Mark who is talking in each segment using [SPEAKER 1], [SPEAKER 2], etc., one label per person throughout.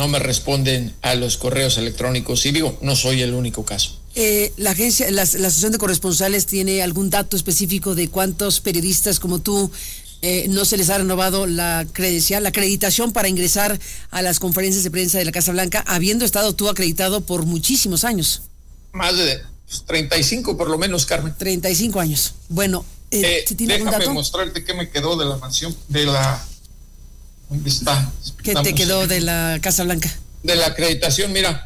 [SPEAKER 1] no me responden a los correos electrónicos. Y digo, no soy el único caso.
[SPEAKER 2] La Asociación de Corresponsales tiene algún dato específico de cuántos periodistas como tú no se les ha renovado la credencial, la acreditación para ingresar a las conferencias de prensa de la Casa Blanca, habiendo estado tú acreditado por muchísimos años?
[SPEAKER 1] Más de 35 por lo menos, Carmen.
[SPEAKER 2] 35 años. Bueno, ¿sí tiene algún dato?
[SPEAKER 1] Déjame mostrarte qué me quedó de la mansión, ¿dónde está?
[SPEAKER 2] ¿Qué te quedó de la Casa Blanca?
[SPEAKER 1] De la acreditación, mira.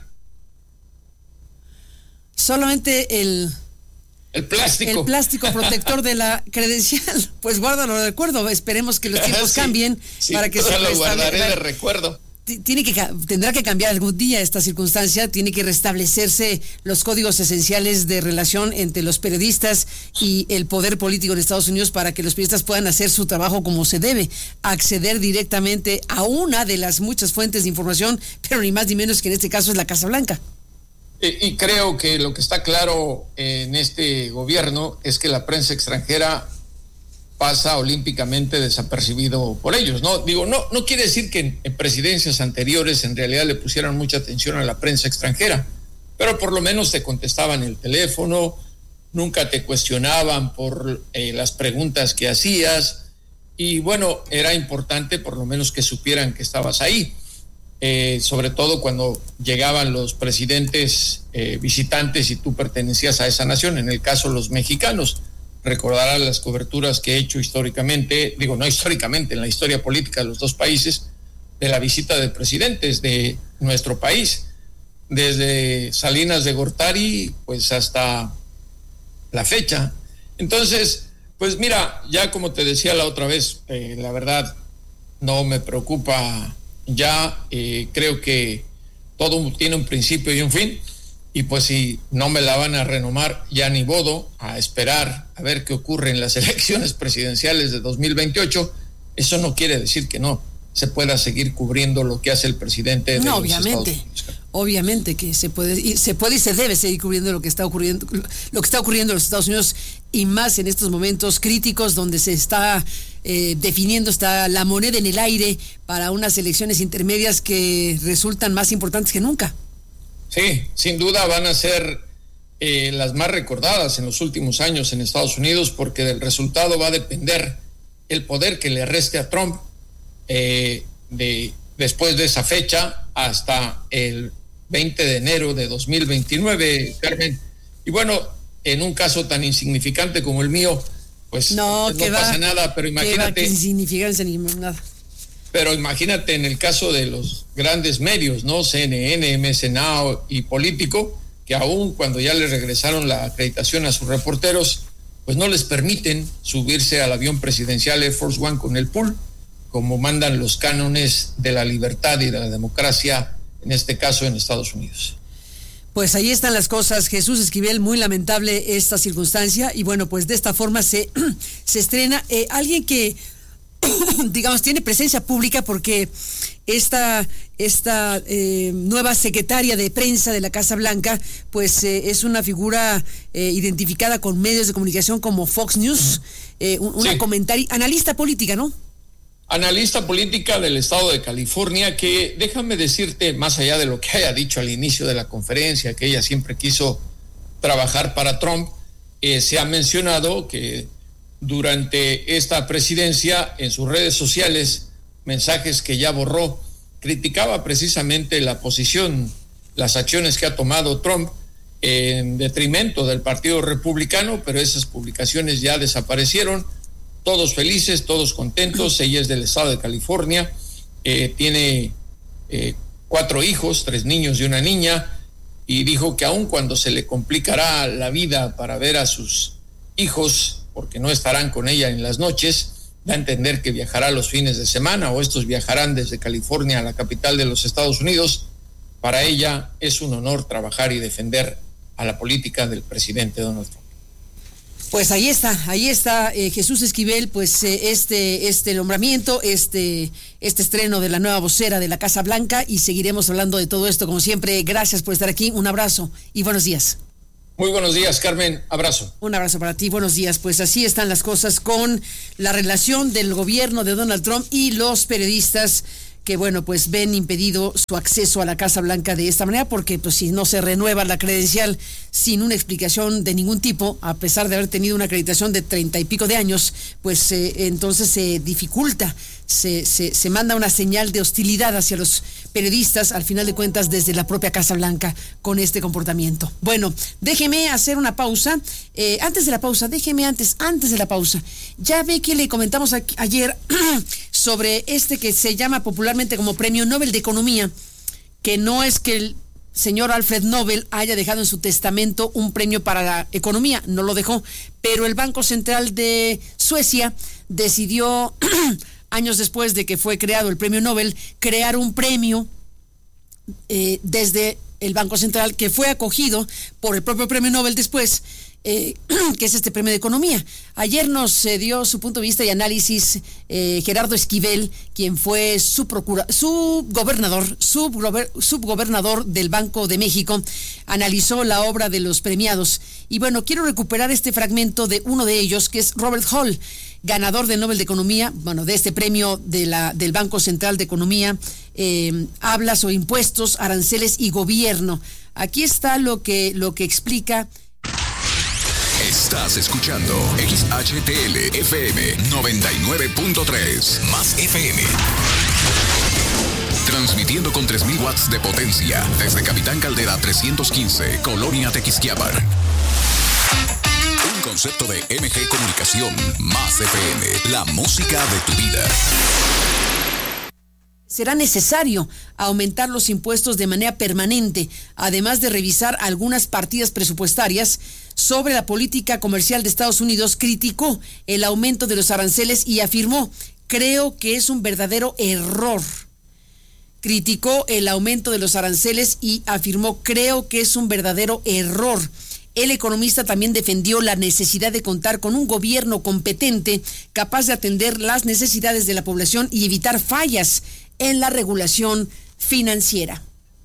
[SPEAKER 2] Solamente el
[SPEAKER 1] plástico.
[SPEAKER 2] El plástico protector de la credencial. Pues guárdalo de recuerdo. Esperemos que los tiempos cambien para que se
[SPEAKER 1] lo guardaré de recuerdo.
[SPEAKER 2] Tendrá que cambiar algún día esta circunstancia. Tiene que restablecerse los códigos esenciales de relación entre los periodistas y el poder político en Estados Unidos para que los periodistas puedan hacer su trabajo como se debe, acceder directamente a una de las muchas fuentes de información, pero ni más ni menos que en este caso es la Casa Blanca.
[SPEAKER 1] Y creo que lo que está claro en este gobierno es que la prensa extranjera pasa olímpicamente desapercibido por ellos, ¿no? Digo, no quiere decir que en presidencias anteriores en realidad le pusieran mucha atención a la prensa extranjera, pero por lo menos te contestaban el teléfono, nunca te cuestionaban por las preguntas que hacías, y bueno, era importante por lo menos que supieran que estabas ahí. Sobre todo cuando llegaban los presidentes visitantes y tú pertenecías a esa nación, en el caso los mexicanos. Recordarás las coberturas que he hecho históricamente, digo no históricamente, en la historia política de los dos países, de la visita de presidentes de nuestro país, desde Salinas de Gortari pues hasta la fecha. Entonces, pues mira, ya como te decía la otra vez, la verdad no me preocupa. Ya creo que todo tiene un principio y un fin, y pues si no me la van a renovar, ya ni modo, a esperar a ver qué ocurre en las elecciones presidenciales de 2028. Eso no quiere decir que no se pueda seguir cubriendo lo que hace el presidente de los Estados Unidos.
[SPEAKER 2] Obviamente que se puede y se debe seguir cubriendo lo que está ocurriendo en los Estados Unidos, y más en estos momentos críticos donde se está definiendo, está la moneda en el aire para unas elecciones intermedias que resultan más importantes que nunca.
[SPEAKER 1] Sí, sin duda van a ser las más recordadas en los últimos años en Estados Unidos, porque del resultado va a depender el poder que le reste a Trump después de esa fecha hasta el 20 de enero de 2029, Carmen. Y bueno, en un caso tan insignificante como el mío, pues no pasa nada, pero imagínate.
[SPEAKER 2] Que insignificancia ni nada.
[SPEAKER 1] Pero imagínate en el caso de los grandes medios, ¿no? CNN, MS Now y Político, que aún cuando ya les regresaron la acreditación a sus reporteros, pues no les permiten subirse al avión presidencial Air Force One con el pool, como mandan los cánones de la libertad y de la democracia, en este caso en Estados Unidos.
[SPEAKER 2] Pues ahí están las cosas, Jesús Esquivel, muy lamentable esta circunstancia, y bueno, pues de esta forma se estrena alguien que digamos tiene presencia pública, porque esta nueva secretaria de prensa de la Casa Blanca pues es una figura identificada con medios de comunicación como Fox News, una analista política, ¿no?
[SPEAKER 1] Analista política del estado de California, que déjame decirte, más allá de lo que haya dicho al inicio de la conferencia, que ella siempre quiso trabajar para Trump, se ha mencionado que durante esta presidencia en sus redes sociales, mensajes que ya borró, criticaba precisamente la posición, las acciones que ha tomado Trump en detrimento del Partido Republicano, pero esas publicaciones ya desaparecieron. Todos felices, todos contentos. Ella es del estado de California, tiene 4 hijos, 3 niños y una niña, y dijo que aun cuando se le complicará la vida para ver a sus hijos, porque no estarán con ella en las noches, da a entender que viajará los fines de semana, o estos viajarán desde California a la capital de los Estados Unidos. Para ella es un honor trabajar y defender a la política del presidente Donald Trump.
[SPEAKER 2] Pues ahí está Jesús Esquivel, pues este nombramiento, este estreno de la nueva vocera de la Casa Blanca, y seguiremos hablando de todo esto como siempre. Gracias por estar aquí, un abrazo y buenos días.
[SPEAKER 1] Muy buenos días, Carmen, abrazo.
[SPEAKER 2] Un abrazo para ti, buenos días. Pues así están las cosas con la relación del gobierno de Donald Trump y los periodistas que bueno, pues ven impedido su acceso a la Casa Blanca de esta manera, porque pues si no se renueva la credencial sin una explicación de ningún tipo, a pesar de haber tenido una acreditación de 30 y pico de años, pues entonces se dificulta, se manda una señal de hostilidad hacia los periodistas, al final de cuentas, desde la propia Casa Blanca con este comportamiento. Bueno, déjeme hacer una pausa. Antes de la pausa, antes de la pausa, ya ve que le comentamos ayer sobre este que se llama popularmente como Premio Nobel de Economía, que no es que el señor Alfred Nobel haya dejado en su testamento un premio para la economía, no lo dejó, pero el Banco Central de Suecia decidió, años después de que fue creado el Premio Nobel, crear un premio desde el Banco Central que fue acogido por el propio Premio Nobel después, que es este premio de economía. Ayer nos dio su punto de vista y análisis Gerardo Esquivel, quien fue subgobernador del Banco de México, analizó la obra de los premiados. Y bueno, quiero recuperar este fragmento de uno de ellos, que es Robert Hall, ganador del Nobel de Economía, bueno, de este premio del Banco Central de Economía. Habla sobre impuestos, aranceles y gobierno. Aquí está lo que explica.
[SPEAKER 3] Estás escuchando XHTL FM 99.3 más FM. Transmitiendo con 3,000 watts de potencia desde Capitán Caldera 315, Colonia Tequisquiapan. Un concepto de MG Comunicación más FM, la música de tu vida.
[SPEAKER 2] Será necesario aumentar los impuestos de manera permanente, además de revisar algunas partidas presupuestarias. Sobre la política comercial de Estados Unidos, criticó el aumento de los aranceles y afirmó: creo que es un verdadero error. Criticó el aumento de los aranceles y afirmó: creo que es un verdadero error. El economista también defendió la necesidad de contar con un gobierno competente, capaz de atender las necesidades de la población y evitar fallas en la regulación financiera.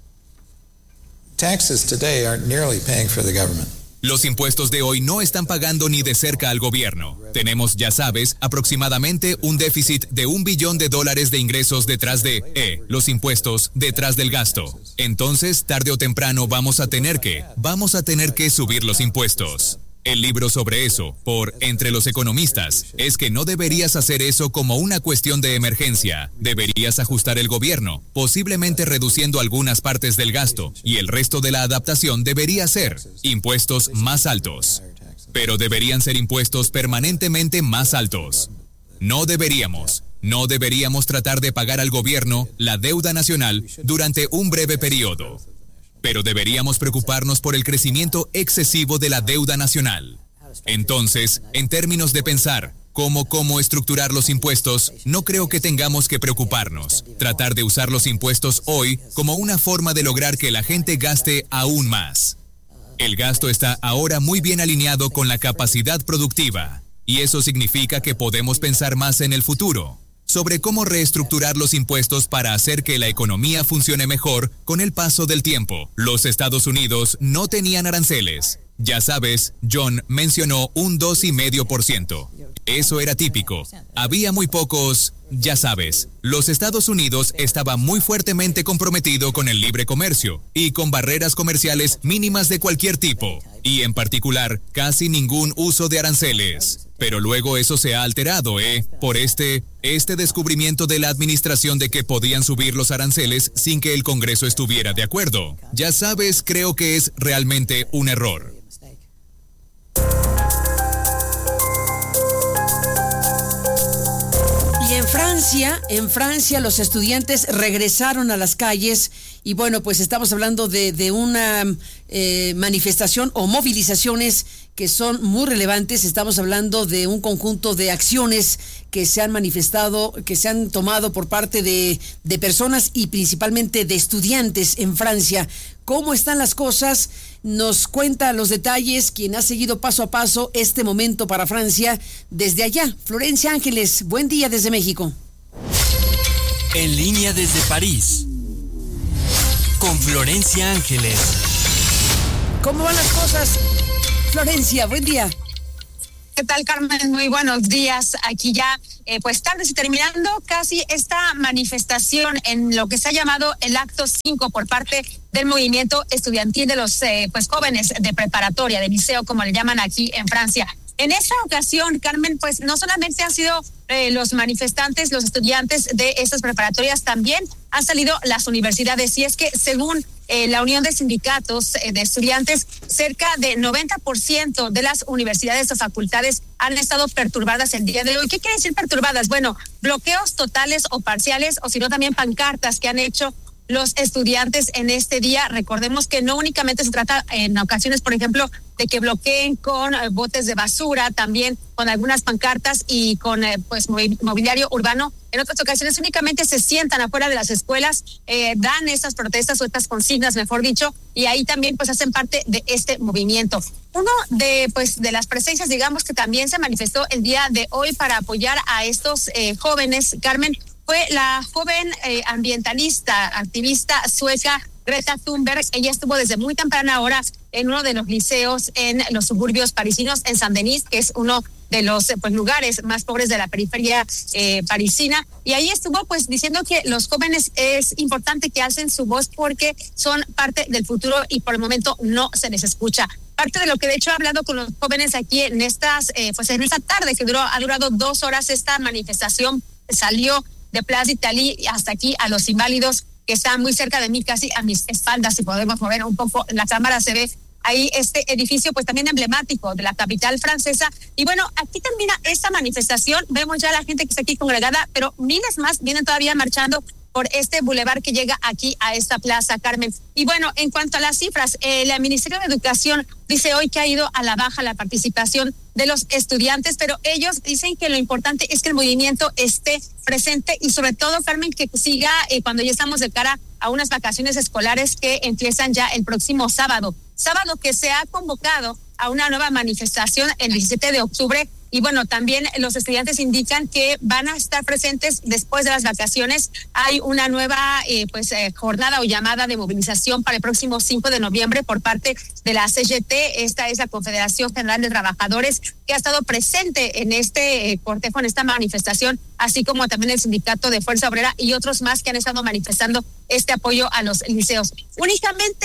[SPEAKER 4] Taxes today aren't nearly paying for the government.
[SPEAKER 5] Los impuestos de hoy no están pagando ni de cerca al gobierno. Tenemos, ya sabes, aproximadamente un déficit de $1 billón de ingresos detrás de, los impuestos, detrás del gasto. Entonces, tarde o temprano vamos a tener que subir los impuestos. El libro sobre eso, por Entre los Economistas, es que no deberías hacer eso como una cuestión de emergencia. Deberías ajustar el gobierno, posiblemente reduciendo algunas partes del gasto, y el resto de la adaptación debería ser impuestos más altos. Pero deberían ser impuestos permanentemente más altos. No deberíamos tratar de pagar al gobierno la deuda nacional durante un breve periodo. Pero deberíamos preocuparnos por el crecimiento excesivo de la deuda nacional. Entonces, en términos de pensar cómo estructurar los impuestos, no creo que tengamos que preocuparnos. Tratar de usar los impuestos hoy como una forma de lograr que la gente gaste aún más. El gasto está ahora muy bien alineado con la capacidad productiva, y eso significa que podemos pensar más en el futuro, sobre cómo reestructurar los impuestos para hacer que la economía funcione mejor con el paso del tiempo. Los Estados Unidos no tenían aranceles. Ya sabes, John mencionó un 2,5%. Eso era típico. Había muy pocos, ya sabes. Los Estados Unidos estaba muy fuertemente comprometido con el libre comercio y con barreras comerciales mínimas de cualquier tipo, y en particular, casi ningún uso de aranceles. Pero luego eso se ha alterado, por este descubrimiento de la administración de que podían subir los aranceles sin que el Congreso estuviera de acuerdo. Ya sabes, creo que es realmente un error.
[SPEAKER 2] Y en Francia los estudiantes regresaron a las calles y bueno, pues estamos hablando de una manifestación o movilizaciones que son muy relevantes. Estamos hablando de un conjunto de acciones que se han manifestado, que se han tomado por parte de personas y principalmente de estudiantes en Francia. ¿Cómo están las cosas? Nos cuenta los detalles quien ha seguido paso a paso este momento para Francia desde allá. Florencia Ángeles, buen día desde México.
[SPEAKER 6] En línea desde París, con Florencia Ángeles.
[SPEAKER 2] ¿Cómo van las cosas? Florencia, buen día.
[SPEAKER 7] ¿qué tal, Carmen? Muy buenos días. Aquí ya, pues tarde y terminando casi esta manifestación en lo que se ha llamado el Acto 5 por parte del movimiento estudiantil de los pues jóvenes de preparatoria, de liceo, como le llaman aquí en Francia. En esta ocasión, Carmen, pues no solamente han sido los manifestantes, los estudiantes de estas preparatorias, también han salido las universidades. Y es que según la Unión de Sindicatos de Estudiantes, cerca de 90% de las universidades o facultades han estado perturbadas el día de hoy. ¿Qué quiere decir perturbadas? Bueno, bloqueos totales o parciales, o si no también pancartas que han hecho los estudiantes en este día. Recordemos que no únicamente se trata en ocasiones, por ejemplo, de que bloqueen con botes de basura, también con algunas pancartas y con pues mobiliario urbano. En otras ocasiones únicamente se sientan afuera de las escuelas, dan estas protestas o estas consignas, mejor dicho, y ahí también pues hacen parte de este movimiento. Uno de las presencias, digamos, que también se manifestó el día de hoy para apoyar a estos jóvenes, Carmen, fue la joven ambientalista, activista sueca Greta Thunberg. Ella estuvo desde muy temprana hora en uno de los liceos en los suburbios parisinos, en Saint-Denis, que es uno de los lugares más pobres de la periferia parisina, y ahí estuvo pues diciendo que los jóvenes es importante que alcen su voz porque son parte del futuro y por el momento no se les escucha. Parte de lo que de hecho ha hablado con los jóvenes aquí en estas en esta tarde que ha durado 2 horas esta manifestación, salió de Place d'Italie hasta aquí a Los Inválidos, que están muy cerca de mí, casi a mis espaldas. Si podemos mover un poco la cámara, se ve ahí este edificio pues también emblemático de la capital francesa. Y bueno, aquí termina esta manifestación. Vemos ya la gente que está aquí congregada, pero miles más vienen todavía marchando por este bulevar que llega aquí a esta plaza, Carmen. Y bueno, en cuanto a las cifras, el Ministerio de Educación dice hoy que ha ido a la baja la participación de los estudiantes, pero ellos dicen que lo importante es que el movimiento esté presente y sobre todo, Carmen, que siga cuando ya estamos de cara a unas vacaciones escolares que empiezan ya el próximo sábado que se ha convocado a una nueva manifestación el 17 de octubre. Y bueno, también los estudiantes indican que van a estar presentes después de las vacaciones. Hay una nueva jornada o llamada de movilización para el próximo 5 de noviembre por parte de la CGT. Esta es la Confederación General de Trabajadores, que ha estado presente en este cortejo, en esta manifestación, así como también el Sindicato de Fuerza Obrera y otros más que han estado manifestando este apoyo a los liceos. Únicamente,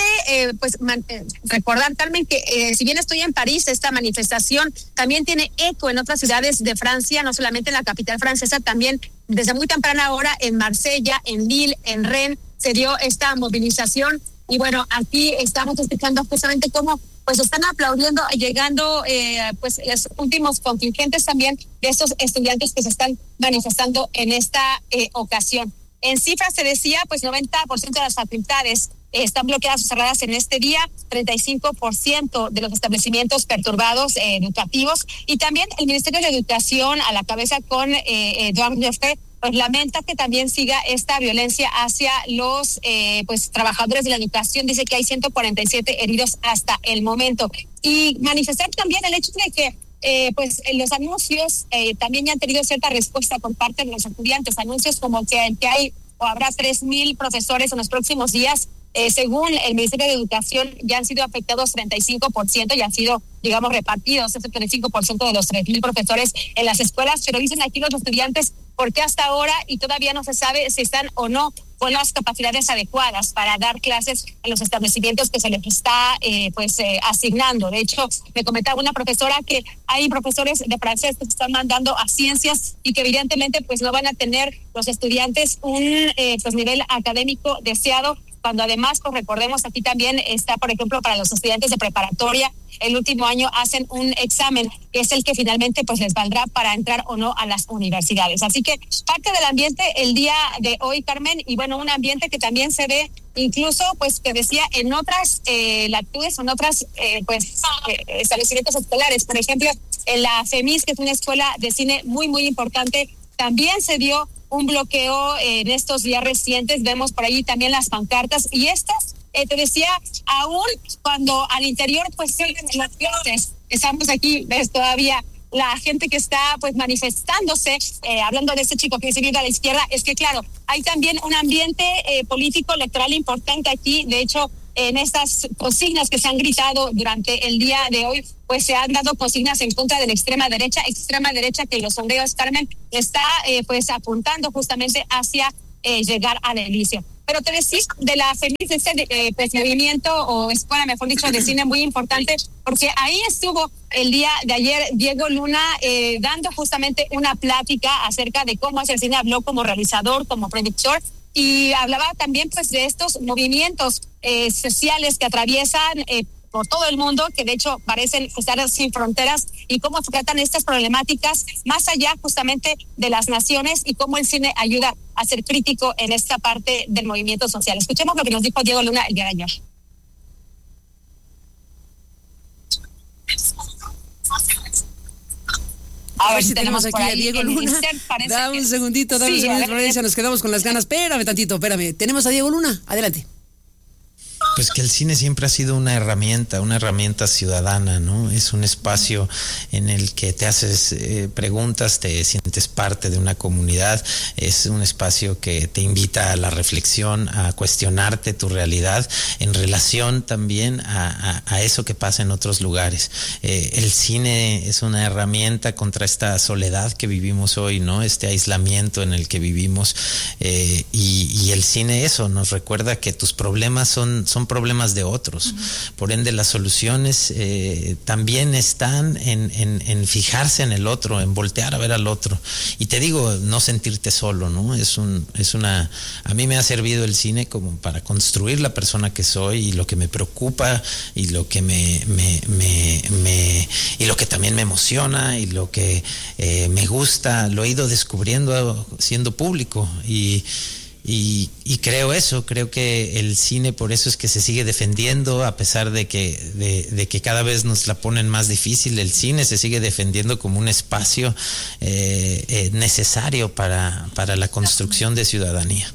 [SPEAKER 7] recordar, Carmen, que si bien estoy en París, esta manifestación también tiene eco en otras ciudades de Francia, no solamente en la capital francesa, también desde muy temprana hora en Marsella, en Lille, en Rennes, se dio esta movilización. Y bueno, aquí estamos escuchando justamente cómo pues están aplaudiendo, llegando los últimos contingentes también de estos estudiantes que se están manifestando en esta ocasión. En cifras se decía, pues 90% de las facultades están bloqueadas o cerradas en este día, 35% de los establecimientos perturbados educativos, y también el Ministerio de Educación a la cabeza con Edouard Joffre pues lamenta que también siga esta violencia hacia los trabajadores de la educación. Dice que hay 147 heridos hasta el momento, y manifestar también el hecho de que los anuncios también ya han tenido cierta respuesta por parte de los estudiantes, anuncios como que hay o habrá 3,000 profesores en los próximos días. Según el Ministerio de Educación, ya han sido afectados 35% y han sido, digamos, repartidos ese 35% de los 3,000 profesores en las escuelas. Pero dicen aquí los estudiantes, ¿por qué hasta ahora y todavía no se sabe si están o no con las capacidades adecuadas para dar clases en los establecimientos que se les está asignando? De hecho, me comentaba una profesora que hay profesores de francés que se están mandando a ciencias y que evidentemente pues no van a tener los estudiantes un nivel académico deseado, cuando además, pues recordemos, aquí también está, por ejemplo, para los estudiantes de preparatoria, el último año hacen un examen que es el que finalmente pues les valdrá para entrar o no a las universidades. Así que parte del ambiente el día de hoy, Carmen, y bueno, un ambiente que también se ve incluso, pues, que decía en otras latitudes, en otras establecimientos escolares. Por ejemplo, en la FEMIS, que es una escuela de cine muy, muy importante, también se dio un bloqueo en estos días recientes. Vemos por ahí también las pancartas, y estas, te decía, aún cuando al interior pues siguen las clases, estamos aquí, ves todavía la gente que está pues manifestándose, hablando de este chico que se vive a la izquierda, es que claro, hay también un ambiente político electoral importante aquí. De hecho, en estas consignas que se han gritado durante el día de hoy, pues se han dado consignas en contra de la extrema derecha que los sondeos, Carmen, está pues apuntando justamente hacia llegar al inicio. Pero te decía de la FEMIS, de pues, movimiento o escuela, mejor dicho, de cine muy importante, porque ahí estuvo el día de ayer Diego Luna dando justamente una plática acerca de cómo es el cine. Habló como realizador, como productor, y hablaba también pues de estos movimientos sociales que atraviesan por todo el mundo, que de hecho parecen estar sin fronteras, y cómo tratan estas problemáticas más allá justamente de las naciones, y cómo el cine ayuda a ser crítico en esta parte del movimiento social. Escuchemos lo que nos dijo Diego Luna el día de ayer.
[SPEAKER 2] A ver si tenemos aquí a Diego Luna. Dame un segundito, Florencia, nos quedamos con las ganas. Espérame tantito, Tenemos a Diego Luna, adelante.
[SPEAKER 8] Pues que el cine siempre ha sido una herramienta ciudadana, ¿no? Es un espacio en el que te haces preguntas, te sientes parte de una comunidad, es un espacio que te invita a la reflexión, a cuestionarte tu realidad en relación también a eso que pasa en otros lugares. El cine es una herramienta contra esta soledad que vivimos hoy, ¿no? Este aislamiento en el que vivimos, y el cine eso nos recuerda que tus problemas son problemas de otros. Por ende, las soluciones también están en fijarse en el otro, en voltear a ver al otro. Y te digo, no sentirte solo, ¿no? A mí me ha servido el cine como para construir la persona que soy, y lo que me preocupa, y lo que y lo que también me emociona, y lo que me gusta, lo he ido descubriendo siendo público. Y creo que el cine por eso es que se sigue defendiendo, a pesar de que cada vez nos la ponen más difícil. El cine se sigue defendiendo como un espacio necesario para la construcción de ciudadanía.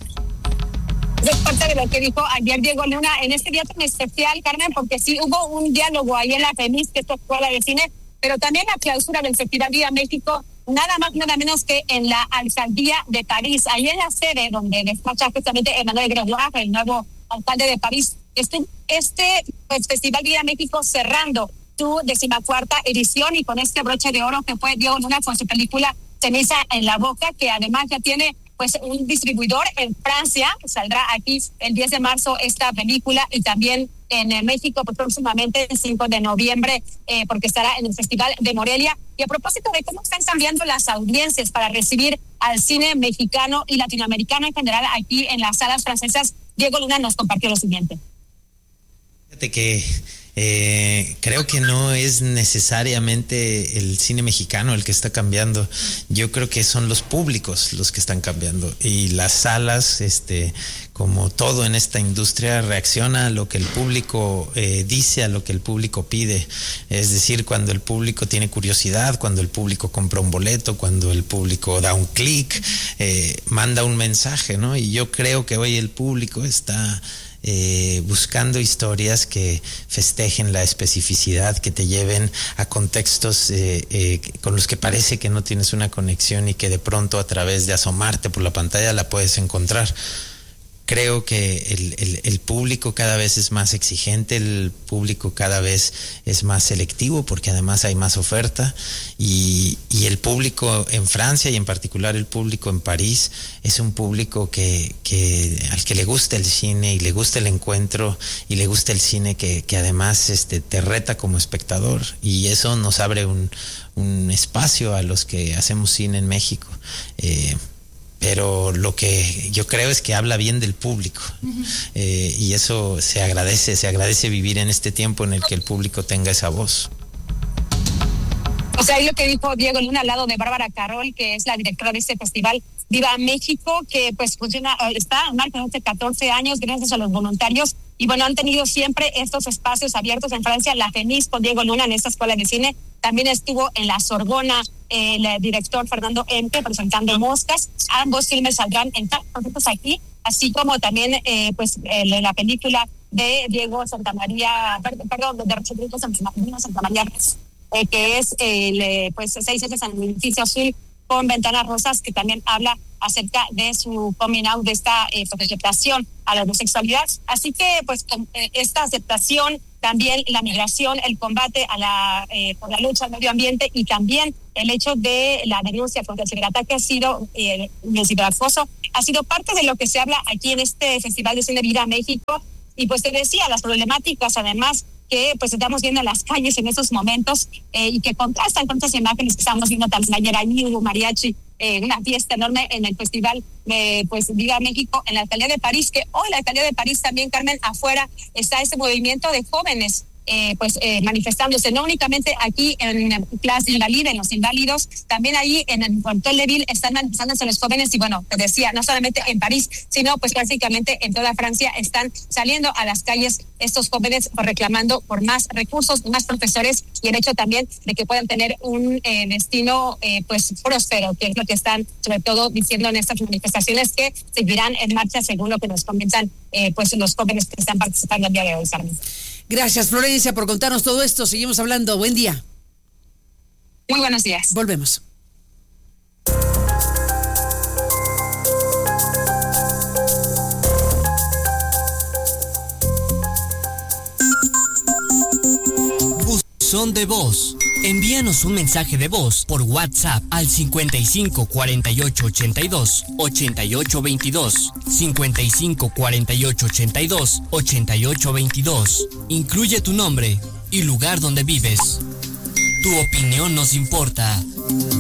[SPEAKER 7] Es parte de lo que dijo ayer Diego Luna en este día tan especial, Carmen, porque sí hubo un diálogo ahí en la FEMIS, que es la escuela de cine, pero también la clausura del Festival Viva México, nada más, nada menos que en la alcaldía de París, ahí en la sede donde despacha justamente Emmanuel Grégoire, el nuevo alcalde de París. Este pues, Festival Viva México cerrando su 14ª edición, y con este broche de oro que fue Diego Luna con su película Ceniza en la Boca, que además ya tiene pues un distribuidor en Francia, que saldrá aquí el 10 de marzo esta película, y también en México pues, próximamente el 5 de noviembre, porque estará en el Festival de Morelia. Y a propósito de cómo están cambiando las audiencias para recibir al cine mexicano y latinoamericano en general aquí en las salas francesas, Diego Luna nos compartió lo siguiente.
[SPEAKER 8] Fíjate que creo que no es necesariamente el cine mexicano el que está cambiando. Yo creo que son los públicos los que están cambiando, y las salas, como todo en esta industria, reacciona a lo que el público dice, a lo que el público pide. Es decir, cuando el público tiene curiosidad, cuando el público compra un boleto, cuando el público da un clic, manda un mensaje, ¿no? Y yo creo que hoy el público está buscando historias que festejen la especificidad, que te lleven a contextos con los que parece que no tienes una conexión, y que de pronto a través de asomarte por la pantalla la puedes encontrar. Creo que el público cada vez es más exigente, el público cada vez es más selectivo, porque además hay más oferta, y el público en Francia, y en particular el público en París, es un público al que le gusta el cine, y le gusta el encuentro, y le gusta el cine que además te reta como espectador, y eso nos abre un espacio a los que hacemos cine en México. Pero lo que yo creo es que habla bien del público, y eso se agradece vivir en este tiempo en el que el público tenga esa voz.
[SPEAKER 7] O sea, ahí lo que dijo Diego Luna al lado de Bárbara Carol, que es la directora de este festival Viva México, que pues funciona, está más de 14 años gracias a los voluntarios, y bueno, han tenido siempre estos espacios abiertos en Francia. La FEMIS con Diego Luna en esta escuela de cine, también estuvo en la Sorbona el director Fernando Empe presentando Moscas. Ambos filmes saldrán en proyectos aquí, así como también pues la película de Diego Santamaría, perdón, de Rodrigo Santamaría, que es pues 6 veces en el edificio azul con ventanas rosas, que también habla acerca de su coming out, de esta aceptación a la homosexualidad. Así que pues con esta aceptación, también la migración, el combate por la lucha al medio ambiente y también el hecho de la denuncia contra el ciberataque ha sido, el ciberacoso, ha sido parte de lo que se habla aquí en este Festival de Cine Vida México. Y pues te decía, las problemáticas además que pues estamos viendo en las calles en estos momentos y que contrastan con estas imágenes que estamos viendo también ayer. Allí hubo mariachi, una fiesta enorme en el Festival pues Viva México en la Alcaldía de París, que hoy la Alcaldía de París también, Carmen, afuera está ese movimiento de jóvenes manifestándose, no únicamente aquí en Place Invalides, en los Inválidos, también ahí en el Hotel de Ville están manifestándose los jóvenes. Y bueno, te decía, no solamente en París, sino pues prácticamente en toda Francia están saliendo a las calles estos jóvenes reclamando por más recursos, más profesores y el hecho también de que puedan tener un destino pues próspero, que es lo que están sobre todo diciendo en estas manifestaciones que seguirán en marcha según lo que nos comentan pues los jóvenes que están participando el día de hoy, Carmen.
[SPEAKER 2] Gracias, Florencia, por contarnos todo esto. Seguimos hablando. Buen día.
[SPEAKER 7] Muy buenos días.
[SPEAKER 2] Volvemos.
[SPEAKER 6] Buzón de voz. Envíanos un mensaje de voz por WhatsApp al 55 48 82 88 22. 55 48 82 88 22. Incluye tu nombre y lugar donde vives. Tu opinión nos importa.